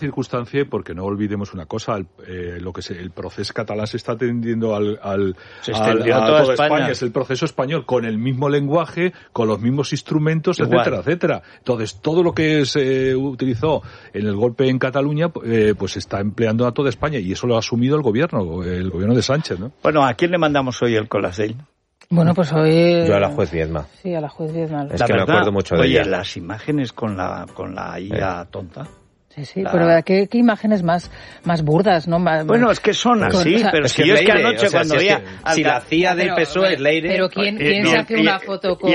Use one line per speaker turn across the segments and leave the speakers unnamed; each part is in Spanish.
circunstancia, porque no olvidemos una cosa, el proceso catalán se está atendiendo a toda España, es el proceso español, con el mismo lenguaje, con los mismos instrumentos, etcétera, etcétera. Entonces, todo lo que se utilizó en el golpe en Cataluña, pues se está empleando a toda España, y eso lo ha asumido el gobierno de Sánchez, ¿no?
Bueno, ¿a quién le mandamos hoy el Colacel?
Bueno, pues hoy...
Yo a la juez Viedma.
Sí, a la juez Viedma.
Es que me acuerdo mucho de ella.
Oye, las imágenes con la IA tonta.
Sí, pero ¿qué imágenes más burdas, ¿no?
Bueno, es que son así, pero es que yo es que anoche cuando veía...
Si la CIA del PSOE es Leire...
Pero ¿quién se hace una foto con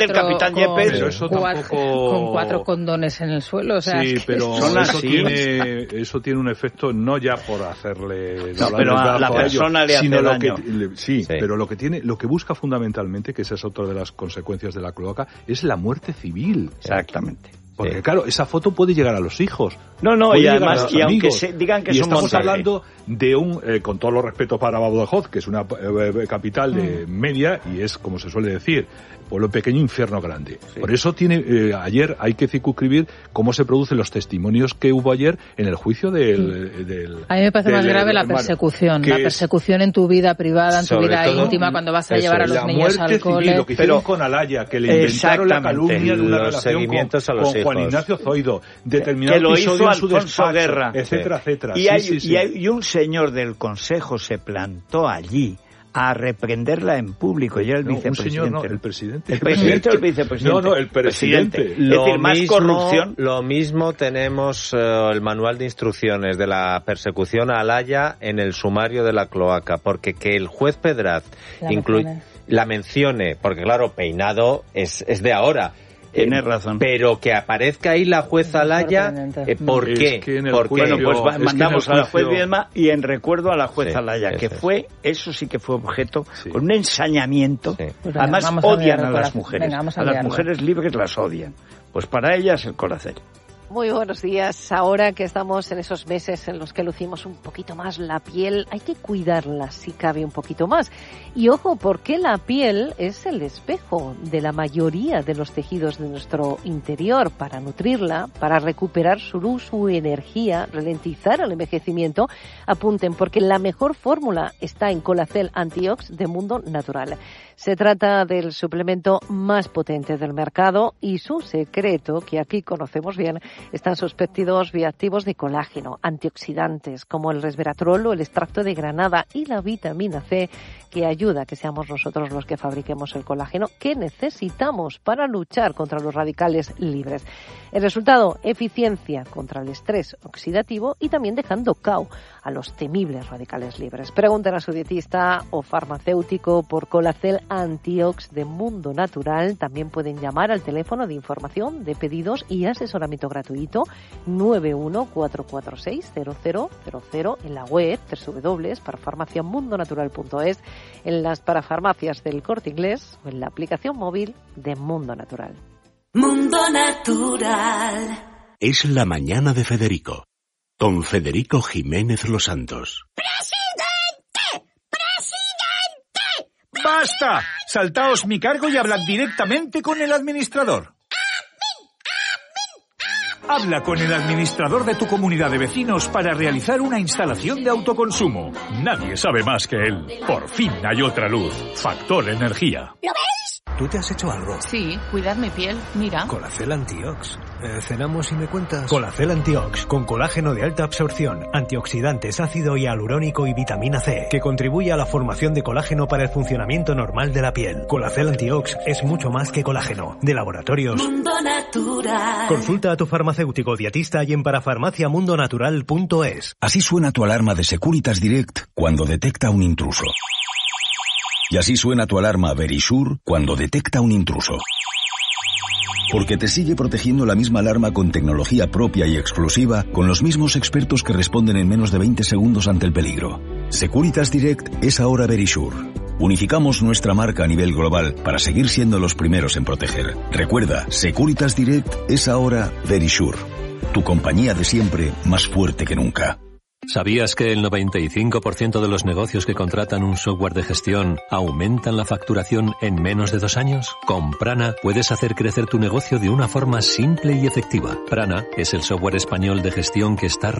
cuatro condones en el suelo? O sea,
sí, pero eso tiene un efecto no ya por hacerle...
No, pero a la persona le hace daño.
Pero lo que busca fundamentalmente, que esa es otra de las consecuencias de la cloaca, es la muerte civil.
Exactamente.
Porque claro, esa foto puede llegar a los hijos.
No, y además, y aunque digan que es un montaje.
Estamos hablando de con todos los respetos para Badajoz, que es una capital de media, y es, como se suele decir, pueblo pequeño, infierno grande. Sí. Por eso ayer hay que circunscribir cómo se producen los testimonios que hubo ayer en el juicio del
a mí me parece más grave la persecución. La persecución en tu vida privada, en tu vida íntima, cuando vas a llevar a los niños al cole.
Civil, lo que hicieron con Alaya, que le inventaron la calumnia de una relación con Juan Ignacio Zoido, determinado
que lo hizo Alfonso Guerra,
etcétera, etcétera.
Y un señor del Consejo se plantó allí a reprenderla en público, y era el vicepresidente.
El presidente.
¿El presidente o el vicepresidente?
No, el presidente.
Es decir, más corrupción.
Lo mismo tenemos el manual de instrucciones de la persecución a Alaya en el sumario de la cloaca, porque que el juez Pedraz la mencione, porque claro, Peinado es de ahora.
Tienes razón.
Pero que aparezca ahí la jueza Alaya, ¿por qué?
Bueno, pues mandamos a la juez Viedma y en recuerdo a la jueza Alaya, que fue, eso sí que fue objeto, con un ensañamiento. Sí. Además odian a las mujeres. A las mujeres libres las odian. Pues para ellas el Colacel.
Muy buenos días. Ahora que estamos en esos meses en los que lucimos un poquito más la piel, hay que cuidarla si cabe un poquito más. Y ojo, porque la piel es el espejo de la mayoría de los tejidos de nuestro interior. Para nutrirla, para recuperar su luz, su energía, ralentizar el envejecimiento, apunten, porque la mejor fórmula está en Colacel Antiox de Mundo Natural. Se trata del suplemento más potente del mercado y su secreto, que aquí conocemos bien, están sus péptidos bioactivos de colágeno, antioxidantes como el resveratrol o el extracto de granada y la vitamina C, que ayuda a que seamos nosotros los que fabriquemos el colágeno que necesitamos para luchar contra los radicales libres. El resultado, eficiencia contra el estrés oxidativo y también dejando cao a los temibles radicales libres. Pregunten a su dietista o farmacéutico por Colacel Antiox de Mundo Natural. También pueden llamar al teléfono de información, de pedidos y asesoramiento gratuito 914460000 en la web www.parafarmaciamundonatural.es, en las parafarmacias del Corte Inglés o en la aplicación móvil de Mundo Natural.
Mundo Natural.
Es la mañana de Federico, con Federico Jiménez Los Santos.
¡Presidente! ¡Presidente!
¡Basta! Saltaos mi cargo y hablad directamente con el administrador. Habla con el administrador de tu comunidad de vecinos para realizar una instalación de autoconsumo. Nadie sabe más que él. Por fin hay otra luz. Factor Energía.
¿Lo veis?
¿Tú te has hecho algo?
Sí, cuidar mi piel, mira.
Colacel Antiox. Cenamos y me cuentas. Colacel Antiox, con colágeno de alta absorción, antioxidantes, ácido hialurónico y vitamina C, que contribuye a la formación de colágeno para el funcionamiento normal de la piel. Colacel Antiox es mucho más que colágeno. De Laboratorios
Mundo Natural.
Consulta a tu farmacéutico dietista y en parafarmaciamundonatural.es.
Así suena tu alarma de Securitas Direct cuando detecta un intruso. Y así suena tu alarma Verisure cuando detecta un intruso. Porque te sigue protegiendo la misma alarma con tecnología propia y exclusiva, con los mismos expertos que responden en menos de 20 segundos ante el peligro. Securitas Direct es ahora Verisure. Unificamos nuestra marca a nivel global para seguir siendo los primeros en proteger. Recuerda, Securitas Direct es ahora Verisure. Tu compañía de siempre, más fuerte que nunca.
¿Sabías que el 95% de los negocios que contratan un software de gestión aumentan la facturación en menos de 2 años? Con Prana puedes hacer crecer tu negocio de una forma simple y efectiva. Prana es el software español de gestión que está